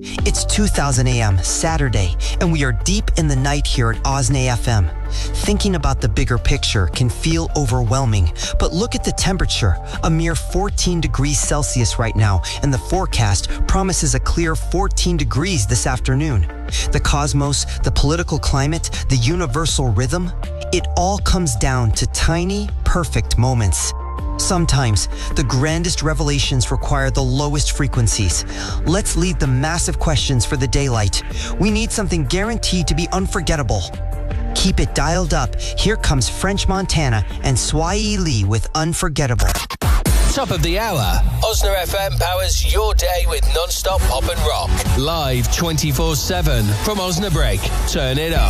It's 2000 AM, Saturday, and we are deep in the night here at Osnay FM. Thinking about the bigger picture can feel overwhelming, but look at the temperature, a mere 14 degrees Celsius right now, and the forecast promises a clear 14 degrees this afternoon. The cosmos, the political climate, the universal rhythm, it all comes down to tiny, perfect moments. Sometimes, the grandest revelations require the lowest frequencies. Let's leave the massive questions for the daylight. We need something guaranteed to be unforgettable. Keep it dialed up. Here comes French Montana and Swai Lee with Unforgettable. Top of the hour, Osner FM powers your day with non-stop pop and rock. Live 24/7 from Osnabrück. Turn it up.